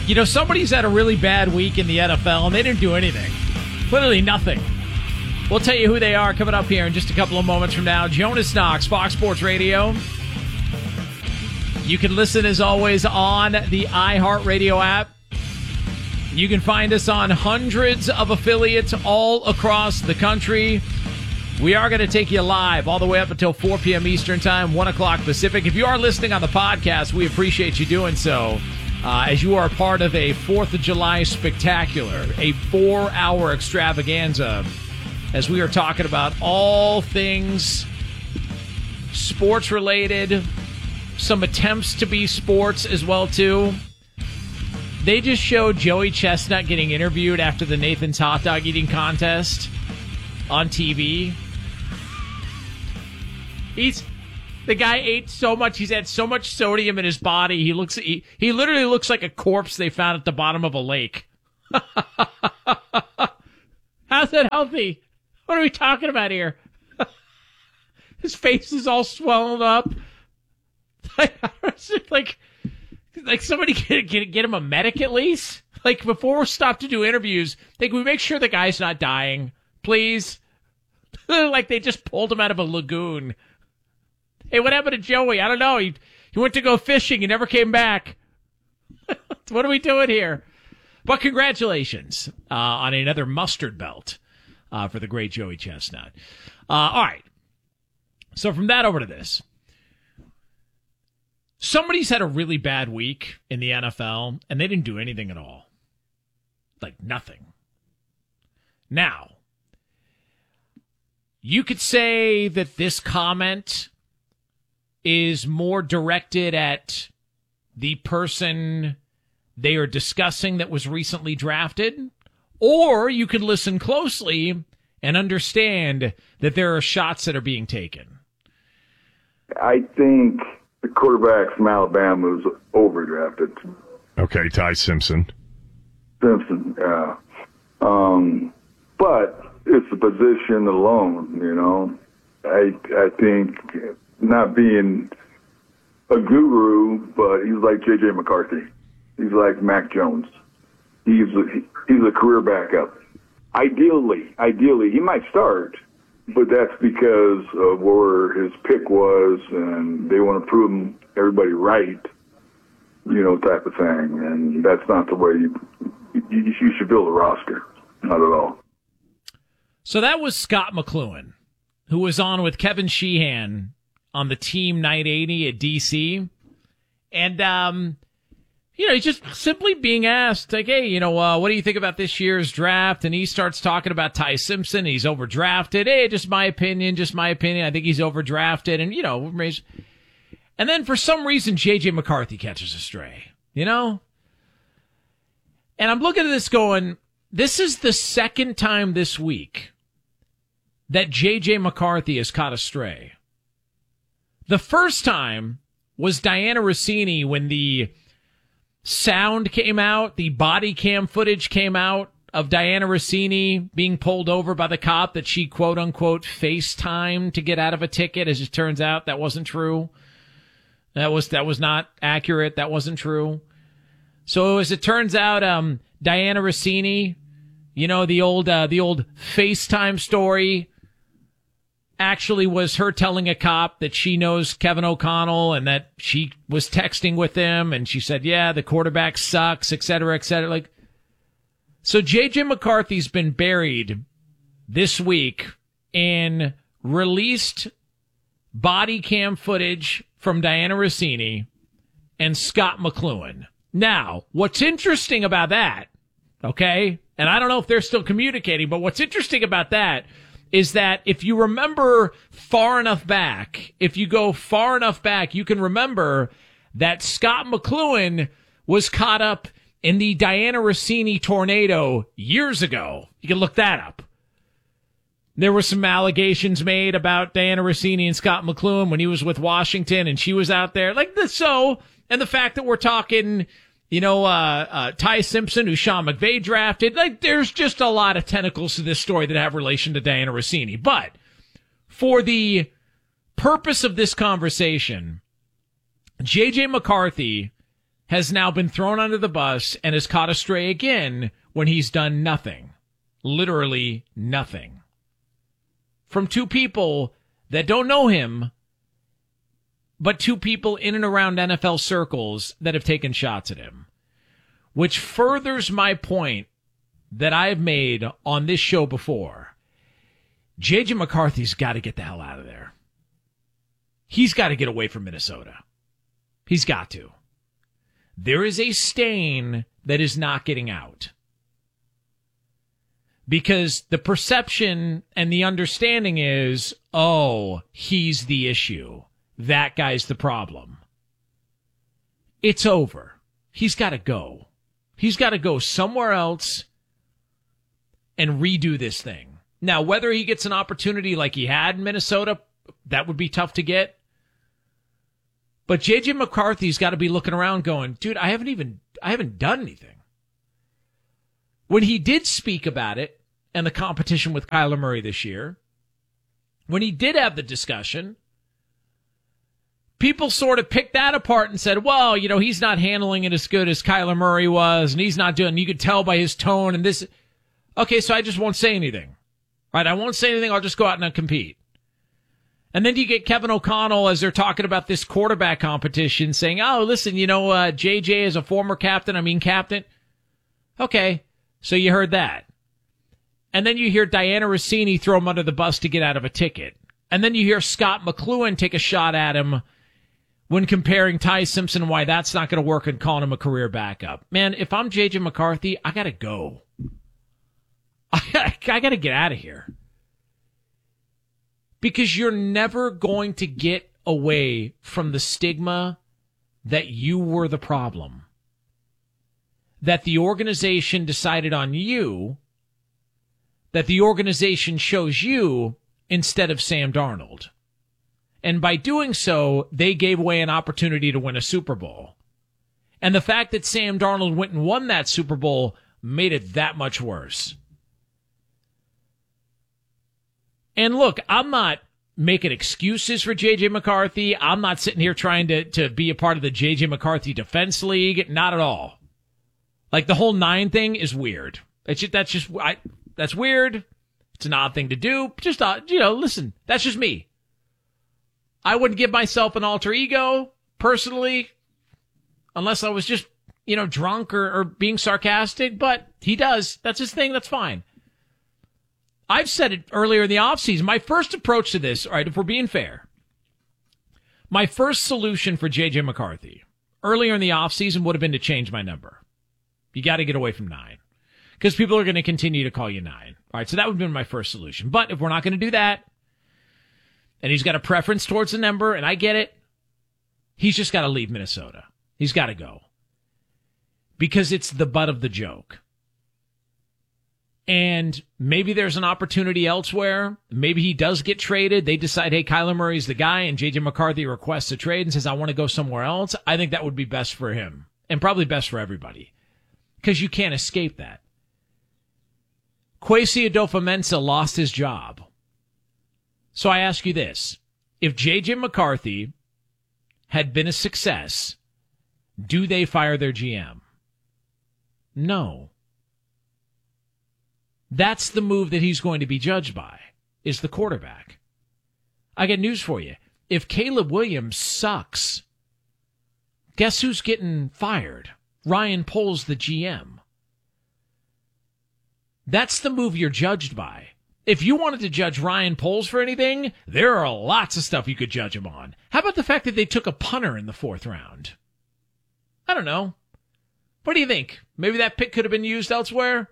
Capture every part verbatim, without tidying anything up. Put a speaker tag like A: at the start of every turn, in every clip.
A: You know, somebody's had a really bad week in the N F L, and they didn't do anything. Literally nothing. We'll tell you who they are coming up here in just a couple of moments from now. Jonas Knox, Fox Sports Radio. You can listen, as always, on the iHeartRadio app. You can find us on hundreds of affiliates all across the country. We are going to take you live all the way up until four p.m. Eastern Time, one o'clock Pacific. If you are listening on the podcast, we appreciate you doing so, uh, as you are part of a fourth of July spectacular, a four-hour extravaganza, as we are talking about all things sports-related, some attempts to be sports as well, too. They just showed Joey Chestnut getting interviewed after the Nathan's hot dog eating contest on T V. He's the guy ate so much. He's had so much sodium in his body. He looks. He, he literally looks like a corpse they found at the bottom of a lake. How's that healthy? What are we talking about here? His face is all swollen up. like, like somebody get, get get him a medic at least. Like before we stop to do interviews, like we make sure the guy's not dying, please. Like they just pulled him out of a lagoon. Hey, what happened to Joey? I don't know. He he went to go fishing. He never came back. What are we doing here? But congratulations uh, on another mustard belt uh, for the great Joey Chestnut. Uh, all right. So from that over to this. Somebody's had a really bad week in the N F L, and they didn't do anything at all. Like nothing. Now, you could say that this comment is more directed at the person they are discussing that was recently drafted, or you could listen closely and understand that there are shots that are being taken.
B: I think the quarterback from Alabama was overdrafted.
C: Okay, Ty Simpson.
B: Simpson, yeah. Um, but it's the position alone, you know. I I think, not being a guru, but he's like J J McCarthy. He's like Mac Jones. He's a, he's a career backup. Ideally, ideally, he might start, but that's because of where his pick was, and they want to prove everybody right, you know, type of thing. And that's not the way you you, you should build a roster. Not at all.
A: So that was Scott McCloughan, who was on with Kevin Sheehan on the Team nine eighty at D C. And, um, you know, he's just simply being asked, like, hey, you know, uh, what do you think about this year's draft? And he starts talking about Ty Simpson. He's overdrafted. Hey, just my opinion, just my opinion. I think he's overdrafted. And, you know, and then for some reason, J J McCarthy catches a stray, you know? And I'm looking at this going, this is the second time this week that J J McCarthy has caught a stray. The first time was Diana Rossini when the sound came out, the body cam footage came out of Diana Rossini being pulled over by the cop that she quote-unquote FaceTimed to get out of a ticket. As it turns out, that wasn't true. That was that was not accurate. That wasn't true. So as it turns out, um, Diana Rossini, you know, the old uh, the old FaceTime story, actually was her telling a cop that she knows Kevin O'Connell and that she was texting with him, and she said, yeah, the quarterback sucks, et cetera, et cetera. Like, so J J McCarthy's been buried this week in released body cam footage from Diana Rossini and Scott McCloughan. Now, what's interesting about that, okay, and I don't know if they're still communicating, but what's interesting about that is that if you remember far enough back, if you go far enough back, you can remember that Scott McCloughan was caught up in the Diana Rossini tornado years ago. You can look that up. There were some allegations made about Diana Rossini and Scott McCloughan when he was with Washington and she was out there. Like this, so, and the fact that we're talking, you know, uh, uh, Ty Simpson, who Sean McVay drafted. Like, there's just a lot of tentacles to this story that have relation to Diana Rossini. But for the purpose of this conversation, J J McCarthy has now been thrown under the bus and is caught astray again when he's done nothing. Literally nothing. From two people that don't know him, but two people in and around N F L circles that have taken shots at him. Which furthers my point that I've made on this show before. J J. McCarthy's got to get the hell out of there. He's got to get away from Minnesota. He's got to. There is a stain that is not getting out. Because the perception and the understanding is, oh, he's the issue. That guy's the problem. It's over. He's got to go. He's got to go somewhere else and redo this thing. Now, whether he gets an opportunity like he had in Minnesota, that would be tough to get. But J J. McCarthy's got to be looking around going, dude, I haven't even, I haven't done anything. When he did speak about it and the competition with Kyler Murray this year, when he did have the discussion, people sort of picked that apart and said, well, you know, he's not handling it as good as Kyler Murray was, and he's not doing, you could tell by his tone and this. Okay, so I just won't say anything. Right? I won't say anything. I'll just go out and compete. And then you get Kevin O'Connell as they're talking about this quarterback competition saying, oh, listen, you know, uh, J J is a former captain. I mean, captain. Okay. So you heard that. And then you hear Diana Rossini throw him under the bus to get out of a ticket. And then you hear Scott McCloughan take a shot at him when comparing Ty Simpson and why that's not going to work and calling him a career backup. Man, if I'm J J. McCarthy, I got to go. I, I got to get out of here. Because you're never going to get away from the stigma that you were the problem. That the organization decided on you. That the organization chose you instead of Sam Darnold. And by doing so, they gave away an opportunity to win a Super Bowl. And the fact that Sam Darnold went and won that Super Bowl made it that much worse. And look, I'm not making excuses for J J. McCarthy. I'm not sitting here trying to, to be a part of the J J. McCarthy Defense League. Not at all. Like, the whole nine thing is weird. It's just, that's just, I, that's weird. It's an odd thing to do. Just, uh, you know, listen, that's just me. I wouldn't give myself an alter ego, personally, unless I was just, you know, drunk or, or being sarcastic, but he does. That's his thing. That's fine. I've said it earlier in the offseason. My first approach to this, all right, if we're being fair, my first solution for J J. McCarthy earlier in the offseason would have been to change my number. You got to get away from nine because people are going to continue to call you nine. All right, so that would have been my first solution. But if we're not going to do that, and he's got a preference towards the number, and I get it, he's just got to leave Minnesota. He's got to go because it's the butt of the joke. And maybe there's an opportunity elsewhere. Maybe he does get traded. They decide, hey, Kyler Murray's the guy, and J J. McCarthy requests a trade and says, I want to go somewhere else. I think that would be best for him and probably best for everybody because you can't escape that. Kwesi Adofo-Mensah lost his job. So I ask you this. If J J. McCarthy had been a success, do they fire their G M? No. That's the move that he's going to be judged by, is the quarterback. I got news for you. If Caleb Williams sucks, guess who's getting fired? Ryan Poles, the G M. That's the move you're judged by. If you wanted to judge Ryan Poles for anything, there are lots of stuff you could judge him on. How about the fact that they took a punter in the fourth round? I don't know. What do you think? Maybe that pick could have been used elsewhere?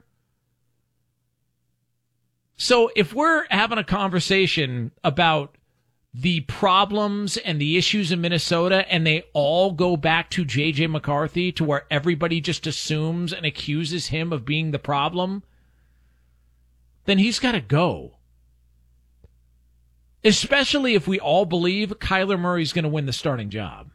A: So if we're having a conversation about the problems and the issues in Minnesota and they all go back to J J. McCarthy to where everybody just assumes and accuses him of being the problem, then he's got to go. Especially if we all believe Kyler Murray's going to win the starting job.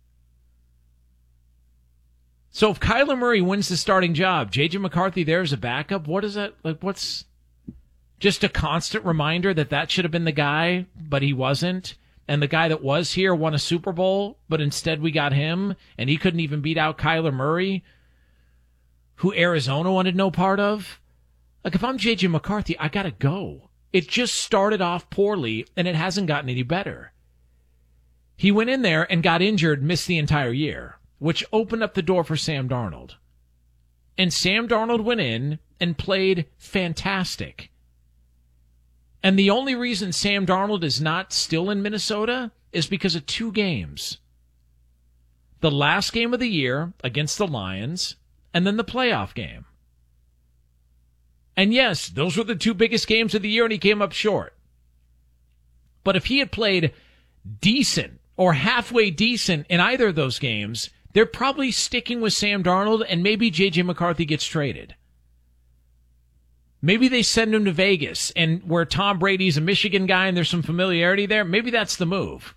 A: So if Kyler Murray wins the starting job, J J. McCarthy there as a backup, what is that? Like, what's... Just a constant reminder that that should have been the guy, but he wasn't. and the guy that was here won a Super Bowl, but instead we got him, and he couldn't even beat out Kyler Murray, who Arizona wanted no part of. Like, if I'm J J McCarthy, I got to go. It just started off poorly, and it hasn't gotten any better. He went in there and got injured, missed the entire year, which opened up the door for Sam Darnold. And Sam Darnold went in and played fantastic. And the only reason Sam Darnold is not still in Minnesota is because of two games. The last game of the year against the Lions, and then the playoff game. And yes, those were the two biggest games of the year, and he came up short. But if he had played decent or halfway decent in either of those games, they're probably sticking with Sam Darnold, and maybe J J McCarthy gets traded. Maybe they send him to Vegas, and where Tom Brady's a Michigan guy and there's some familiarity there, maybe that's the move.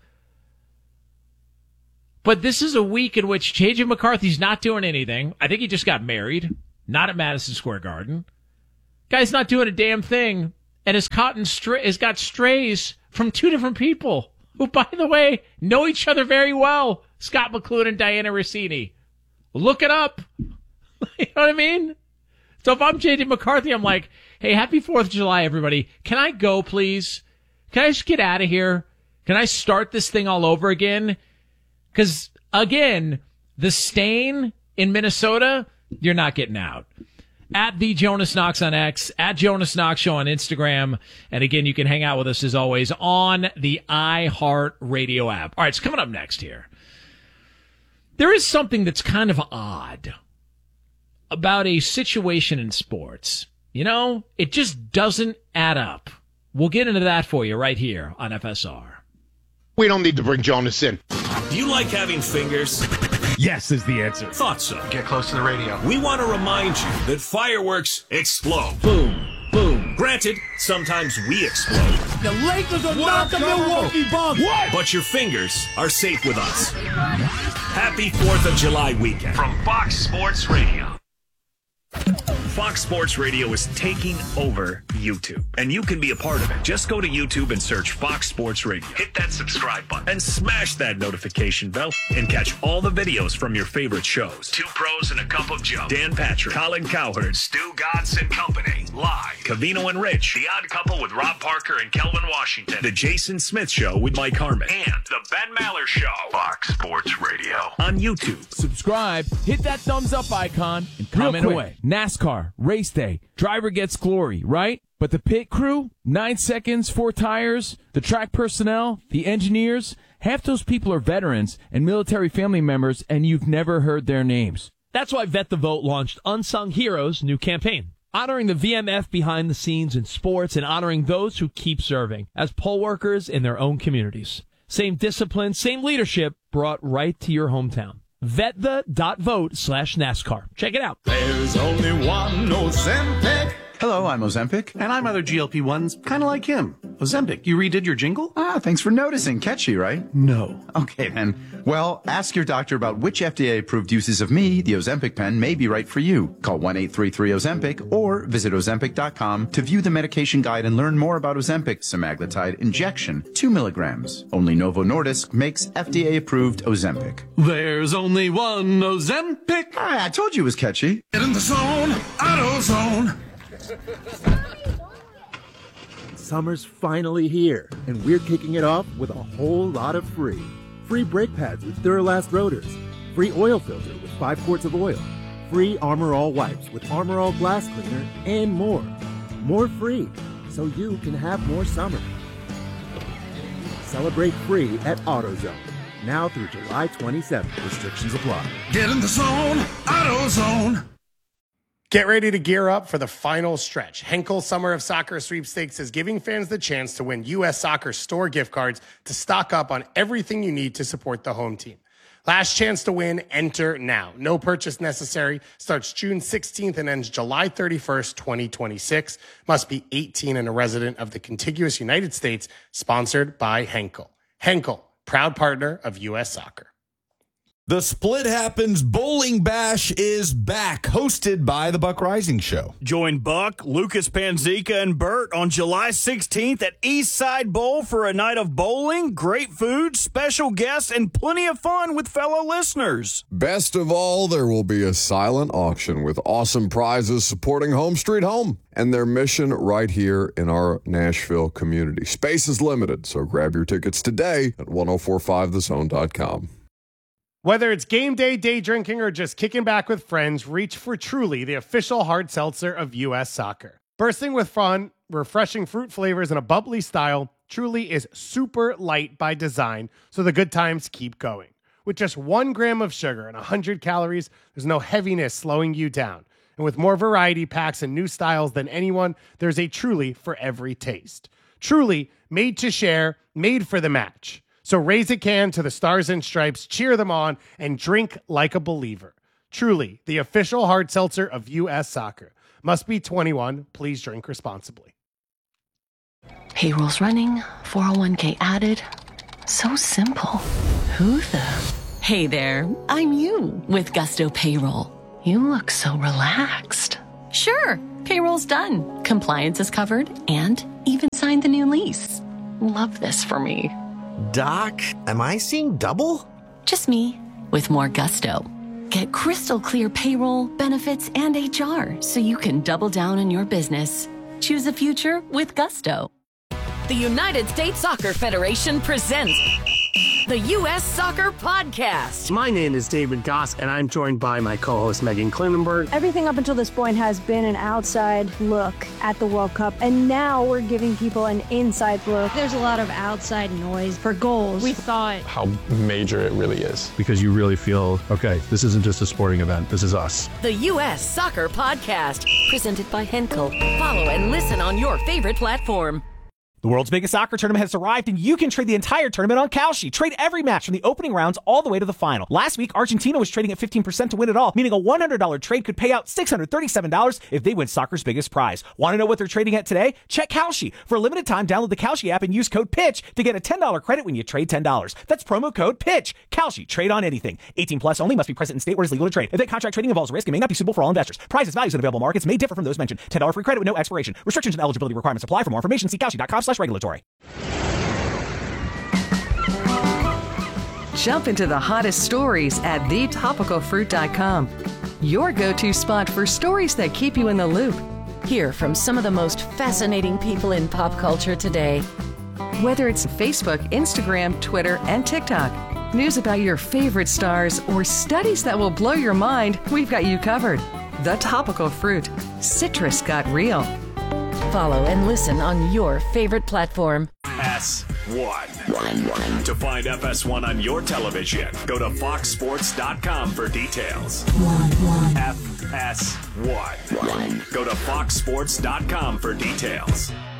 A: But this is a week in which J J McCarthy's not doing anything. I think he just got married, not at Madison Square Garden. Guy's not doing a damn thing, and has, caught in stra- has got strays from two different people who, by the way, know each other very well. Scott McCloughan and Diana Rossini. Look it up. You know what I mean? So if I'm J J McCarthy, I'm like, hey, happy fourth of July, everybody. Can I go, please? Can I just get out of here? Can I start this thing all over again? Because, again, the stain in Minnesota, you're not getting out. At the Jonas Knox on X, at Jonas Knox Show on Instagram. And again, you can hang out with us as always on the iHeartRadio app. All right, it's coming up next here. There is something that's kind of odd about a situation in sports. You know, it just doesn't add up. We'll get into that for you right here on F S R.
D: We don't need to bring Jonas in.
E: Do you like having fingers?
C: Yes is the answer.
E: Thought so.
F: Get close to the radio.
E: We want to remind you that fireworks explode.
A: Boom, boom.
E: Granted, sometimes we explode.
G: The Lakers are not the Milwaukee Bucks.
E: What? But your fingers are safe with us. Happy fourth of July weekend.
H: From Fox Sports Radio. Fox Sports Radio is taking over YouTube, and you can be a part of it. Just go to YouTube and search Fox Sports Radio. Hit that subscribe button and smash that notification bell and catch all the videos from your favorite shows. Two Pros and a Cup of Joe. Dan Patrick, Colin Cowherd, Stu Godson Company, live. Covino and Rich, The Odd Couple with Rob Parker and Kelvin Washington. The Jason Smith Show with Mike Harmon. And The Ben Maller Show. Fox Sports Radio. On YouTube.
G: Subscribe, hit that thumbs up icon, and comment away. NASCAR, race day, driver gets glory, right? But the pit crew, nine seconds, four tires, the track personnel, the engineers, half those people are veterans and military family members, and you've never heard their names.
I: That's why Vet the Vote launched Unsung Heroes' new campaign, honoring the V M F behind the scenes in sports and honoring those who keep serving as poll workers in their own communities. Same discipline, same leadership brought right to your hometown. vet the dot vote slash NASCAR. Check it out.
G: There's only one Ozempic.
F: Hello, I'm Ozempic.
J: And I'm other G L P ones, kind of like him. Ozempic, you redid your jingle?
F: Ah, thanks for noticing. Catchy, right?
J: No.
F: Okay, then. Well, ask your doctor about which F D A-approved uses of me, the Ozempic pen, may be right for you. Call one eight three three Ozempic or visit Ozempic dot com to view the medication guide and learn more about Ozempic semaglutide injection, two milligrams. Only Novo Nordisk makes F D A-approved Ozempic.
J: There's only one Ozempic.
F: Ah, I told you it was catchy.
G: Get in the zone, AutoZone.
K: Summer's finally here, and we're kicking it off with a whole lot of free. Free brake pads with Duralast rotors. Free oil filter with five quarts of oil. Free Armor All wipes with Armor All glass cleaner, and more. More free, so you can have more summer. Celebrate free at AutoZone. Now through July twenty-seventh. Restrictions apply.
G: Get in the zone, AutoZone.
L: Get ready to gear up for the final stretch. Henkel Summer of Soccer Sweepstakes is giving fans the chance to win U S Soccer store gift cards to stock up on everything you need to support the home team. Last chance to win, enter now. No purchase necessary. Starts June sixteenth and ends July thirty-first, twenty twenty-six. Must be eighteen and a resident of the contiguous United States. Sponsored by Henkel. Henkel, proud partner of U S Soccer.
C: The Split Happens Bowling Bash is back, hosted by the Buck Rising Show.
M: Join Buck, Lucas Panzica, and Bert on July sixteenth at Eastside Bowl for a night of bowling, great food, special guests, and plenty of fun with fellow listeners.
N: Best of all, there will be a silent auction with awesome prizes supporting Home Street Home and their mission right here in our Nashville community. Space is limited, so grab your tickets today at ten forty-five the zone dot com.
L: Whether it's game day, day drinking, or just kicking back with friends, reach for Truly, the official hard seltzer of U S Soccer. Bursting with fun, refreshing fruit flavors, and a bubbly style, Truly is super light by design, so the good times keep going. With just one gram of sugar and one hundred calories, there's no heaviness slowing you down. And with more variety packs and new styles than anyone, there's a Truly for every taste. Truly, made to share, made for the match. So raise a can to the Stars and Stripes, cheer them on, and drink like a believer. Truly, the official hard seltzer of U S Soccer. Must be twenty-one. Please drink responsibly.
O: Payroll's running, four oh one k added. So simple. Who the? Hey there, I'm you with Gusto Payroll. You look so relaxed. Sure, payroll's done. Compliance is covered and even signed the new lease. Love this for me.
P: Doc, am I seeing double?
O: Just me, with more gusto. Get crystal clear payroll, benefits, and H R so you can double down on your business. Choose a future with gusto.
Q: The United States Soccer Federation presents the U S Soccer Podcast.
R: My name is David Goss, and I'm joined by my co-host Megan Klinenberg.
S: Everything up until this point has been an outside look at the World Cup, and now we're giving people an inside look.
T: There's a lot of outside noise for goals. We thought
U: how major it really is.
V: Because you really feel, okay, this isn't just a sporting event, this is us.
Q: The U S Soccer Podcast, presented by Henkel. Follow and listen on your favorite platform.
W: The world's biggest soccer tournament has arrived, and you can trade the entire tournament on Kalshi. Trade every match from the opening rounds all the way to the final. Last week, Argentina was trading at fifteen percent to win it all, meaning a one hundred dollars trade could pay out six hundred thirty-seven dollars if they win soccer's biggest prize. Want to know what they're trading at today? Check Kalshi. For a limited time, download the Kalshi app and use code PITCH to get a ten dollars credit when you trade ten dollars. That's promo code PITCH. Kalshi. Trade on anything. eighteen plus only. Must be present in state where it's legal to trade. If that contract trading involves risk, it may not be suitable for all investors. Prizes, values, and available markets may differ from those mentioned. ten dollars free credit with no expiration. Restrictions and eligibility requirements apply. For more information, see kalshi.com slash regulatory.
X: Jump into the hottest stories at the topical fruit dot com. Your go-to spot for stories that keep you in the loop.
Q: Hear from some of the most fascinating people in pop culture today.
X: Whether it's Facebook, Instagram, Twitter, and TikTok, news about your favorite stars, or studies that will blow your mind, we've got you covered. The Topical Fruit. Citrus got real.
Q: Follow and listen on your favorite platform.
H: S one. To find F S one on your television, go to fox sports dot com for details. F S one. Go to fox sports dot com for details.